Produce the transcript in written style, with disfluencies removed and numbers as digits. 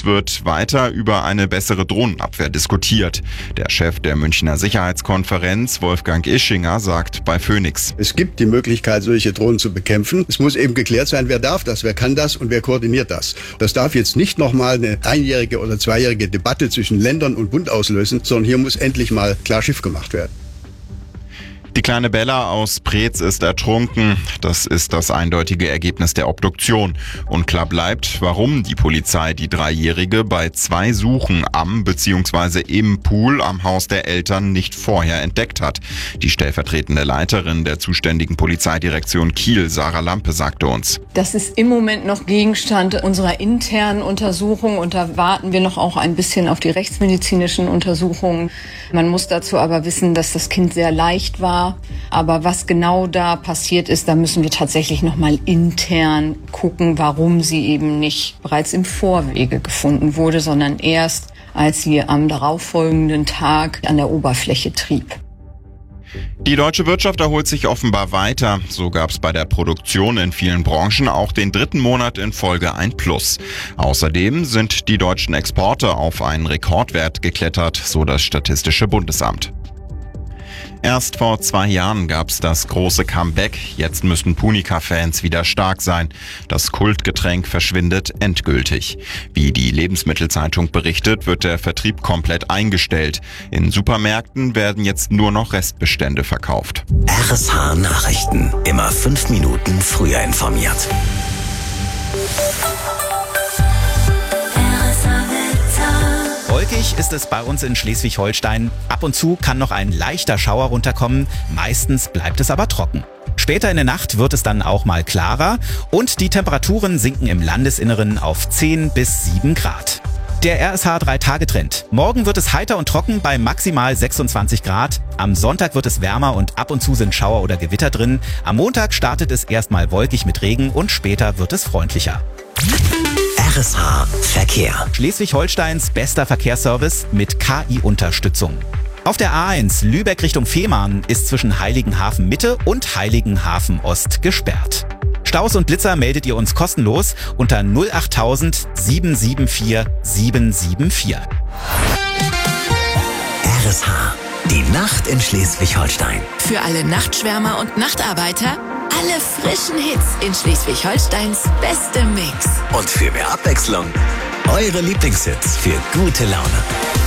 Es wird weiter über eine bessere Drohnenabwehr diskutiert. Der Chef der Münchner Sicherheitskonferenz, Wolfgang Ischinger, sagt bei Phoenix: Es gibt die Möglichkeit, solche Drohnen zu bekämpfen. Es muss eben geklärt sein, wer darf das, wer kann das und wer koordiniert das. Das darf jetzt nicht nochmal eine einjährige oder zweijährige Debatte zwischen Ländern und Bund auslösen, sondern hier muss endlich mal klar Schiff gemacht werden. Die kleine Bella aus Preetz ist ertrunken. Das ist das eindeutige Ergebnis der Obduktion. Unklar bleibt, warum die Polizei die Dreijährige bei 2 Suchen am bzw. im Pool am Haus der Eltern nicht vorher entdeckt hat. Die stellvertretende Leiterin der zuständigen Polizeidirektion Kiel, Sarah Lampe, sagte uns: Das ist im Moment noch Gegenstand unserer internen Untersuchung und da warten wir noch auch ein bisschen auf die rechtsmedizinischen Untersuchungen. Man muss dazu aber wissen, dass das Kind sehr leicht war. Aber was genau da passiert ist, da müssen wir tatsächlich nochmal intern gucken, warum sie eben nicht bereits im Vorwege gefunden wurde, sondern erst, als sie am darauffolgenden Tag an der Oberfläche trieb. Die deutsche Wirtschaft erholt sich offenbar weiter. So gab es bei der Produktion in vielen Branchen auch den 3. Monat in Folge ein Plus. Außerdem sind die deutschen Exporte auf einen Rekordwert geklettert, so das Statistische Bundesamt. Erst vor 2 Jahren gab's das große Comeback. Jetzt müssen Punica-Fans wieder stark sein. Das Kultgetränk verschwindet endgültig. Wie die Lebensmittelzeitung berichtet, wird der Vertrieb komplett eingestellt. In Supermärkten werden jetzt nur noch Restbestände verkauft. RSH Nachrichten. Immer 5 Minuten früher informiert. Wolkig ist es bei uns in Schleswig-Holstein. Ab und zu kann noch ein leichter Schauer runterkommen. Meistens bleibt es aber trocken. Später in der Nacht wird es dann auch mal klarer und die Temperaturen sinken im Landesinneren auf 10 bis 7 Grad. Der RSH 3-Tage-Trend. Morgen wird es heiter und trocken bei maximal 26 Grad. Am Sonntag wird es wärmer und ab und zu sind Schauer oder Gewitter drin. Am Montag startet es erstmal wolkig mit Regen und später wird es freundlicher. RSH Verkehr. Schleswig-Holsteins bester Verkehrsservice mit KI-Unterstützung. Auf der A1 Lübeck Richtung Fehmarn ist zwischen Heiligenhafen Mitte und Heiligenhafen Ost gesperrt. Staus und Blitzer meldet ihr uns kostenlos unter 08000 774 774. RSH. Die Nacht in Schleswig-Holstein. Für alle Nachtschwärmer und Nachtarbeiter alle frischen Hits in Schleswig-Holsteins beste Mix. Und für mehr Abwechslung, eure Lieblingshits für gute Laune.